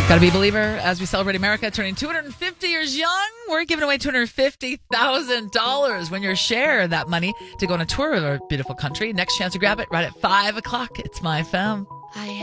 Gotta be a believer as we celebrate America turning 250 years young. We're giving away $250,000 when you share that money to go on a tour of our beautiful country. Next chance to grab it right at 5 o'clock. It's My FM.